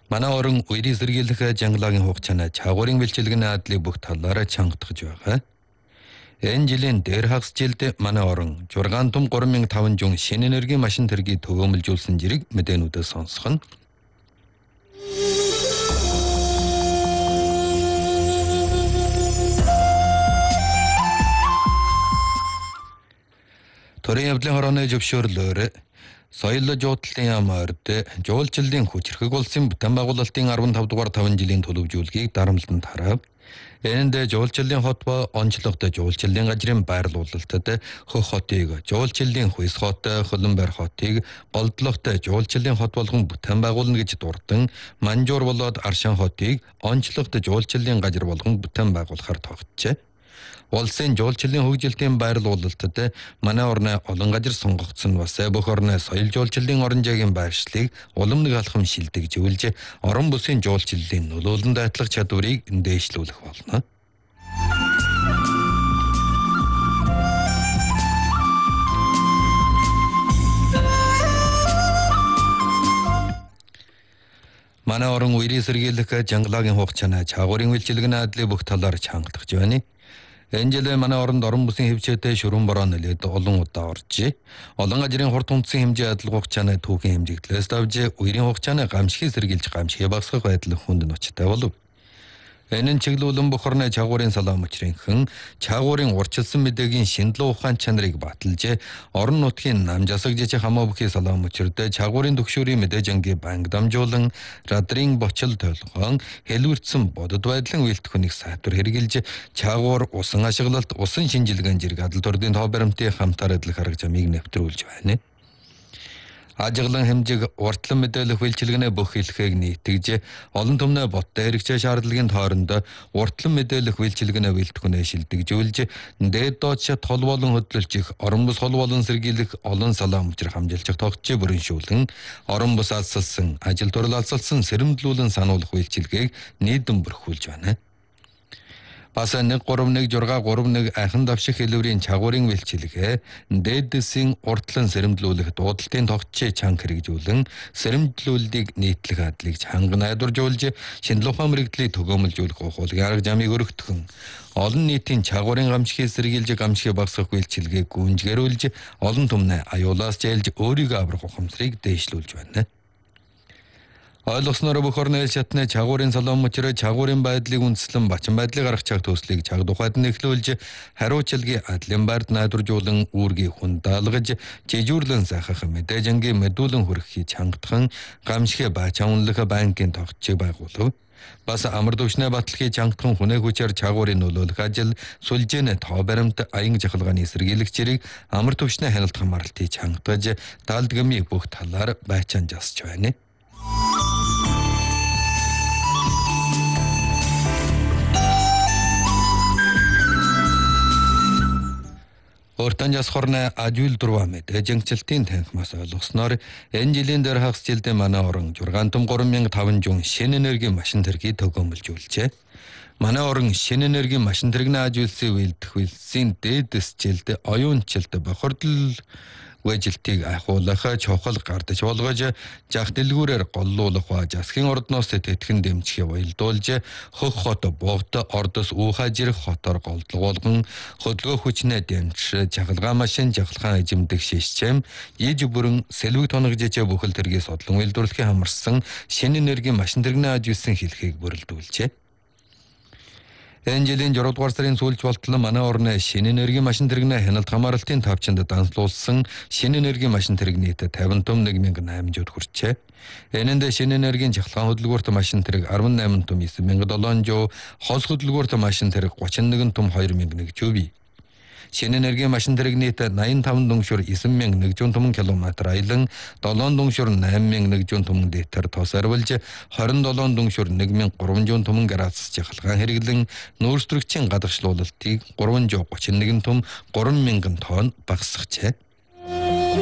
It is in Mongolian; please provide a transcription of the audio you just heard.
Манай орон үерийн сэргийлэх жангалагын хугацааны чагуурын бэлчилгэний адлыг бүх талаараа чангатгаж байгаа. Энэ жилийн дээр хагас жилд манай орон 6 том 3500 шинэ энерги машин тэргийг төгөөмөлжүүлсэн зэрэг мэдээнүүдээс сонсох нь. Төрийн явдлын хорооны зөвшөөрлөөр соёл жуудлалын яам орд жуулчлалын хүчрхэг улсын бүтээн байгуулалтын 15 дугаар 5 жилийн төлөвжүүлгийг дарамтлан тарав. Энд жуулчлалын хот ба онцлогтой жуулчлалын газрын байрлуулалтад хөх хотыг жуулчлалын хүйс хот, хөлбөмбөр хотыг голдлогтой жуулчлалын хот болгон бүтээн байгуулна гэж дурдан манжуур болоод аршин хотыг онцлогтой жуулчлалын газар болгон бүтээн байгуулахаар тогтжээ. Улсын жуулчлалын хөгжилтийн байрлуулалтад манай орны олон газар сонгогдсон бас бүх орны соёл жуулчлалын орон зайгийн байршлыг улам нэг алхам шилдэгжүүлж орон бүсийн жуулчлалын нөлөөлөлд дайтлах чадварыг дээшлүүлэх болно. Манай орон үерийн сэргийлэх жангалагын хугацааны чагуурын бэлчилгэний адлыг бүх талаар чангатгаж байна. Энэ жил манай оронд орон бүсийн хэмжээтэй шүрэн бороо нэлээд олон удаа оржээ. Олон газрын хурд хүнсийн хэмжээ адил хугацааны түүхийн хэмжигдлээс давж үерийн хугацааны гамшигыг сэргийлж гамшигыг багасгах байдал хүнд ночтой болов. Энэ нь чиглүүлэн бүх орны чагуурын салаам учрынхан чагуурын урчилсан мэдээгийн шинэлэн ухаан чанарыг баталж орон нутгийн нам засагч хамаа бүхий салаам учирд чагуурын төгшөөрийн мэдээж анги банк дамжуулан радрын бочил толгоон хэлвэрцэн бодод байдлын үйлдэх хүнийг сайтар хэрэгжилж чагуур усан ашиглалт усан шинжилгээний зэрэг адил төрлийн тоо баримтын хамтаар адил хараг замыг нэвтрүүлж байна. Ажиглан хэмжиг уртлан мэдээлэх үйлчилгэний бүх хэлхийг нийтгэж олон түмний боттой хэрэгцээ шаардлагын тойронд уртлан мэдээлэх үйлчилгэний үйлдвэрнээ шилдэгжүүлж дээд доод шат хол болон хөдлөлчих орон бус хол болон сэргийлэх олон салаам учрах хамжилчих тогтчээ бүрэншүүлэн орон бус алсалсан ажил төрөл алсалсан сэрэмдлүүлэн сануулах үйлчилгээг нийтэн бүрхүүлж байна. Бас 13163 ахин давших хэлбэрийн чагуурын бэлчилгээ дээдсийн уртлан сэрэмдлүүлэх дуудалтын тогтчээ чанга хэрэгжүүлэн сэрэмдлүүлдийг нийтлэх адлыг чанга найдваржуулж шинэлэн ухаан мэрэгдлийг төгөөмөлжүүлэх ухуулгын арга замыг өргөтгөн олон нийтийн чагуурын гамшигыг сэргийлж гамшигыг багасгах бэлчилгээг гүнжгэрүүлж олон түмний аюулаас зайлж өөрийгөө аврах ухамсарыг дээшлүүлж байна. Ойлгосноор бүх орны шатны чагуурын салаам учраа чагуурын байдлыг үндэслэн бачин байдлыг гаргах чаг төслийг чаг тухайд нэхлүүлж хариуцлагын адлын байрд найдваржуулан үүргийг хүн даалгаж жижүүрлэн сахах мэдээж ангийн мэдүүлэн хүргэхийг чангатхан гамшигыг баачаунлах банкын тогтчийг байгуулав. Бас амар төвшний баталгыг чангатхан хүнээ хүчээр чагуурын нөлөөлөх ажил сүлжээний тоо баримт аян жахалгааны сэргийлэх зэрэг амар төвшний хяналт хамгаалалтыг чангатгаж даалдгамыг бүх талаар байчаан засч байна. Өртөн жас хорны ажил дурвамэд жангчлтын танхимаас ойлгосноор энэ жилийн дээр хагас жилдээ манай орон 6 том 3500 шинэ энерги машин тэргийг төгөөмөлжүүлжээ. Манай орон шинэ энерги машин тэргийн ажуулсан үйлдэх үйлсийн дээдэс жилд оюунчлалт бохирдол үежилтийг ахуулах чухал гардаж болгож жах дэлгүүрээр голлуулах ба засгийн ордноос тэтгэн дэмжихийг уялдуулж хөх хот богд ордос уухажир хотоор голдлого болгон хөдөлгөөн хүчнээ дэмж жахалгаа машин жахалгаан эзэмдэх систем иж бүрэн сэлвэг тоногжиж бүхэл тэргийн содлон уялдуулахыг хамарсан шинэ энерги машин тэргийн ажуулсан хэлхийг бүрэлдүүлжээ. Энэ жилийн 6 дугаар сарын сүүлч болтол манай орны шинэ энерги машин тэрэгний хяналт хамгаалалтын тавчинд данслуулсан шинэ энерги машин тэрэг нийт 50 том 1800 хүрчээ. Энэнд шинэ энергийн жахалгаан хөдөлгөөрт машин тэрэг 18 том 9700, хос хөдөлгөөрт машин тэрэг 31 том 2100 бий. Шинэ энерги машин тэрэг нийт 85 дүншүр 9100 том километр аялан 7 дүншүр 8100 том литр тос арвалж 27 дүншүр 1300 том градус жахалгаан хэрэглэн нөөцлөгчийн гадагшлуулалтыг 331 том 3000 тонн багасгажээ.